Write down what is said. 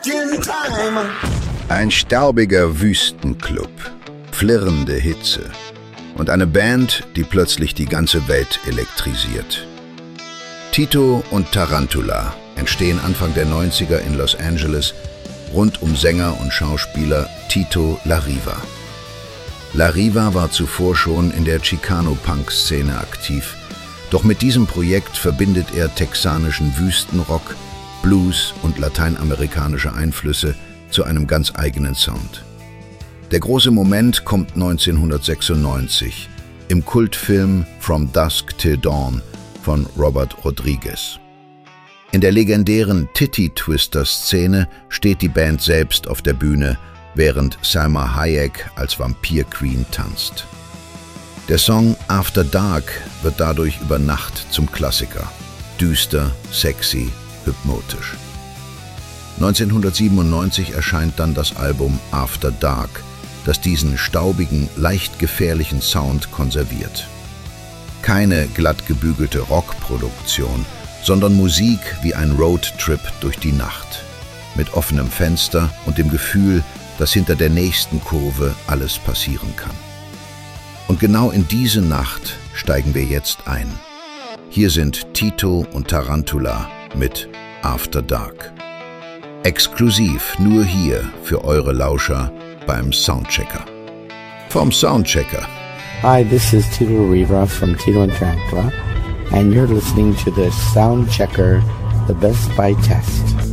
Ein staubiger Wüstenclub, flirrende Hitze und eine Band, die plötzlich die ganze Welt elektrisiert. Tito und Tarantula entstehen Anfang der 90er in Los Angeles rund um Sänger und Schauspieler Tito Larriva. Larriva war zuvor schon in der Chicano-Punk-Szene aktiv, doch mit diesem Projekt verbindet er texanischen Wüstenrock, Blues und lateinamerikanische Einflüsse zu einem ganz eigenen Sound. Der große Moment kommt 1996 im Kultfilm From Dusk Till Dawn von Robert Rodriguez. In der legendären Titty-Twister-Szene steht die Band selbst auf der Bühne, während Salma Hayek als Vampir-Queen tanzt. Der Song After Dark wird dadurch über Nacht zum Klassiker. Düster, sexy, hypnotisch. 1997 erscheint dann das Album After Dark, das diesen staubigen, leicht gefährlichen Sound konserviert. Keine glatt gebügelte Rockproduktion, sondern Musik wie ein Roadtrip durch die Nacht. Mit offenem Fenster und dem Gefühl, dass hinter der nächsten Kurve alles passieren kann. Und genau in diese Nacht steigen wir jetzt ein. Hier sind Tito und Tarantula mit After Dark. Exklusiv nur hier für eure Lauscher beim Soundchecker. Vom Soundchecker. Hi, this is Tito Larriva from Tito and Tarantula, and you're listening to the Soundchecker, the Best by Test.